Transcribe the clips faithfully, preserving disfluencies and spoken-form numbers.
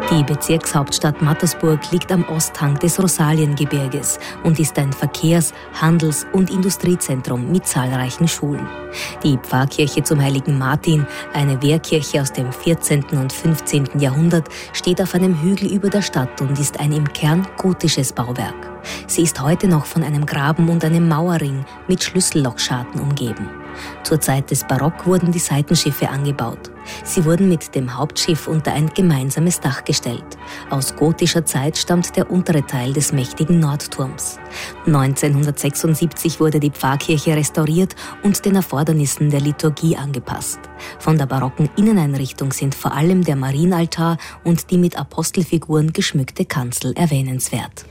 Die Bezirkshauptstadt Mattersburg liegt am Osthang des Rosaliengebirges und ist ein Verkehrs-, Handels- und Industriezentrum mit zahlreichen Schulen. Die Pfarrkirche zum Heiligen Martin, eine Wehrkirche aus dem vierzehnten und fünfzehnten Jahrhundert, steht auf einem Hügel über der Stadt und ist ein im Kern gotisches Bauwerk. Sie ist heute noch von einem Graben und einem Mauerring mit Schlüssellochscharten umgeben. Zur Zeit des Barock wurden die Seitenschiffe angebaut. Sie wurden mit dem Hauptschiff unter ein gemeinsames Dach gestellt. Aus gotischer Zeit stammt der untere Teil des mächtigen Nordturms. neunzehnhundertsechsundsiebzig wurde die Pfarrkirche restauriert und den Erfordernissen der Liturgie angepasst. Von der barocken Inneneinrichtung sind vor allem der Marienaltar und die mit Apostelfiguren geschmückte Kanzel erwähnenswert.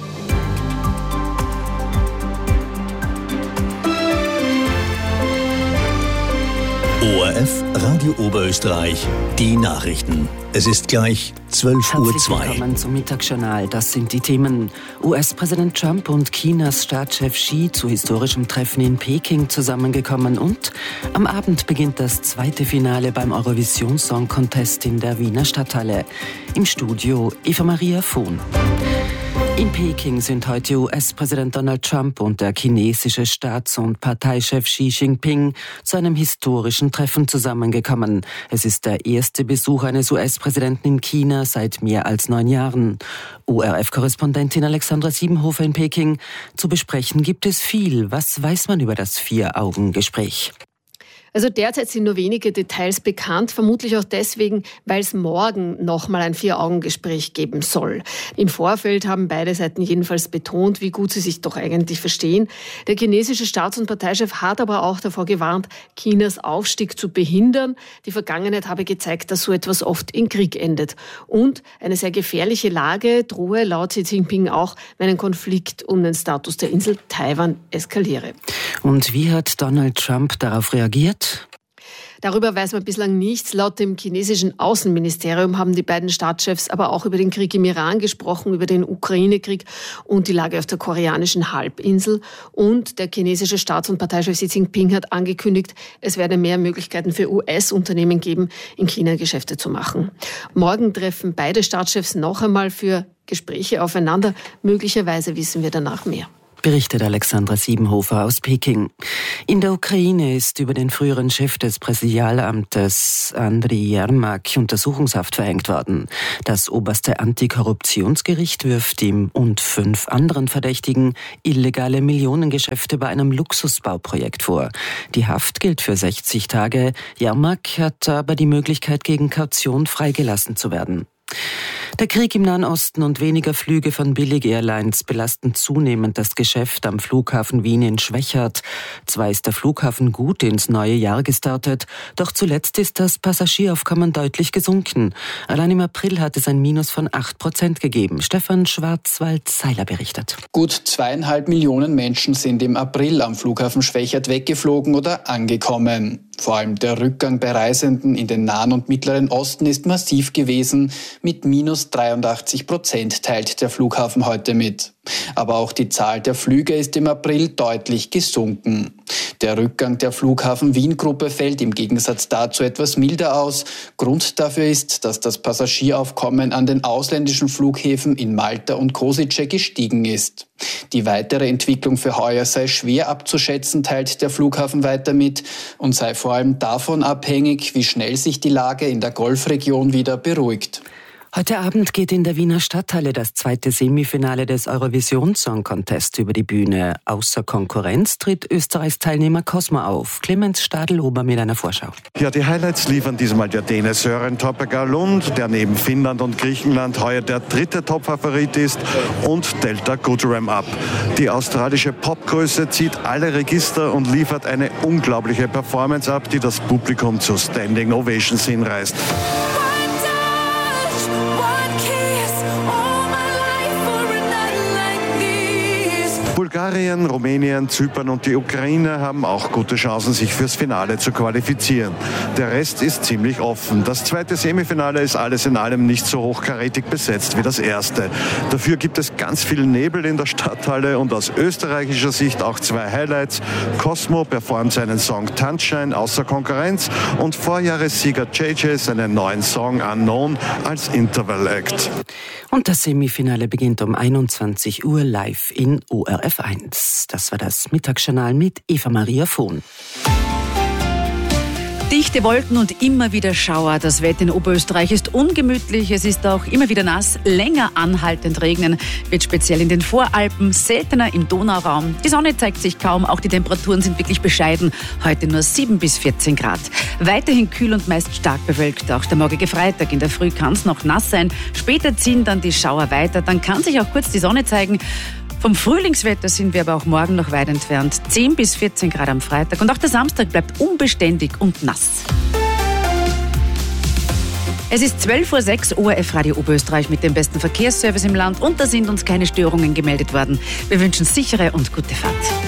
O R F Radio Oberösterreich, die Nachrichten. Es ist gleich zwölf Uhr zwei. Herzlich willkommen zum Mittagsjournal. Das sind die Themen. U S-Präsident Trump und Chinas Staatschef Xi zu historischem Treffen in Peking zusammengekommen. Und am Abend beginnt das zweite Finale beim Eurovision Song Contest in der Wiener Stadthalle. Im Studio Eva Maria Vohn. In Peking sind heute U S-Präsident Donald Trump und der chinesische Staats- und Parteichef Xi Jinping zu einem historischen Treffen zusammengekommen. Es ist der erste Besuch eines U S-Präsidenten in China seit mehr als neun Jahren. O R F-Korrespondentin Alexandra Siebenhofer in Peking. Zu besprechen gibt es viel. Was weiß man über das Vier-Augen-Gespräch? Also derzeit sind nur wenige Details bekannt, vermutlich auch deswegen, weil es morgen nochmal ein Vier-Augen-Gespräch geben soll. Im Vorfeld haben beide Seiten jedenfalls betont, wie gut sie sich doch eigentlich verstehen. Der chinesische Staats- und Parteichef hat aber auch davor gewarnt, Chinas Aufstieg zu behindern. Die Vergangenheit habe gezeigt, dass so etwas oft in Krieg endet. Und eine sehr gefährliche Lage drohe laut Xi Jinping auch, wenn ein Konflikt um den Status der Insel Taiwan eskaliere. Und wie hat Donald Trump darauf reagiert? Darüber weiß man bislang nichts. Laut dem chinesischen Außenministerium haben die beiden Staatschefs aber auch über den Krieg im Iran gesprochen, über den Ukraine-Krieg und die Lage auf der koreanischen Halbinsel. Und der chinesische Staats- und Parteichef Xi Jinping hat angekündigt, es werde mehr Möglichkeiten für U S-Unternehmen geben, in China Geschäfte zu machen. Morgen treffen beide Staatschefs noch einmal für Gespräche aufeinander. Möglicherweise wissen wir danach mehr. Berichtet Alexandra Siebenhofer aus Peking. In der Ukraine ist über den früheren Chef des Präsidialamtes Andriy Jermak Untersuchungshaft verhängt worden. Das oberste Antikorruptionsgericht wirft ihm und fünf anderen Verdächtigen illegale Millionengeschäfte bei einem Luxusbauprojekt vor. Die Haft gilt für sechzig Tage. Jermak hat aber die Möglichkeit, gegen Kaution freigelassen zu werden. Der Krieg im Nahen Osten und weniger Flüge von Billig-Airlines belasten zunehmend das Geschäft am Flughafen Wien in Schwechat. Zwar ist der Flughafen gut ins neue Jahr gestartet, doch zuletzt ist das Passagieraufkommen deutlich gesunken. Allein im April hat es ein Minus von acht Prozent gegeben. Stefan Schwarzwald-Seiler berichtet. Gut zweieinhalb Millionen Menschen sind im April am Flughafen Schwechat weggeflogen oder angekommen. Vor allem der Rückgang bei Reisenden in den Nahen und Mittleren Osten ist massiv gewesen. Mit minus dreiundachtzig Prozent teilt der Flughafen heute mit. Aber auch die Zahl der Flüge ist im April deutlich gesunken. Der Rückgang der Flughafen Wien-Gruppe fällt im Gegensatz dazu etwas milder aus. Grund dafür ist, dass das Passagieraufkommen an den ausländischen Flughäfen in Malta und Košice gestiegen ist. Die weitere Entwicklung für heuer sei schwer abzuschätzen, teilt der Flughafen weiter mit und sei vor allem davon abhängig, wie schnell sich die Lage in der Golfregion wieder beruhigt. Heute Abend geht in der Wiener Stadthalle das zweite Semifinale des Eurovision Song Contest über die Bühne. Außer Konkurrenz tritt Österreichs Teilnehmer Cosmo auf. Clemens Stadl-Ober mit einer Vorschau. Ja, die Highlights liefern diesmal der Däne Søren Toppegar-Lund, der neben Finnland und Griechenland heuer der dritte Topfavorit ist, und Delta Goodrem ab. Die australische Popgröße zieht alle Register und liefert eine unglaubliche Performance ab, die das Publikum zu Standing Ovations hinreißt. Bulgarien, Rumänien, Zypern und die Ukraine haben auch gute Chancen, sich fürs Finale zu qualifizieren. Der Rest ist ziemlich offen. Das zweite Semifinale ist alles in allem nicht so hochkarätig besetzt wie das erste. Dafür gibt es ganz viel Nebel in der Stadthalle und aus österreichischer Sicht auch zwei Highlights. Cosmo performt seinen Song Tanzschein außer Konkurrenz und Vorjahressieger J J seinen neuen Song Unknown als Interval Act. Und das Semifinale beginnt um einundzwanzig Uhr live in O R F eins. Das war das Mittagsjournal mit Eva-Maria Vohn. Dichte Wolken und immer wieder Schauer. Das Wetter in Oberösterreich ist ungemütlich. Es ist auch immer wieder nass. Länger anhaltend regnen wird speziell in den Voralpen, seltener im Donauraum. Die Sonne zeigt sich kaum. Auch die Temperaturen sind wirklich bescheiden. Heute nur sieben bis vierzehn Grad. Weiterhin kühl und meist stark bewölkt. Auch der morgige Freitag in der Früh kann es noch nass sein. Später ziehen dann die Schauer weiter. Dann kann sich auch kurz die Sonne zeigen. Vom Frühlingswetter sind wir aber auch morgen noch weit entfernt. zehn bis vierzehn Grad am Freitag. Und auch der Samstag bleibt unbeständig und nass. Es ist zwölf Uhr sechs, O R F Radio Oberösterreich mit dem besten Verkehrsservice im Land. Und da sind uns keine Störungen gemeldet worden. Wir wünschen sichere und gute Fahrt.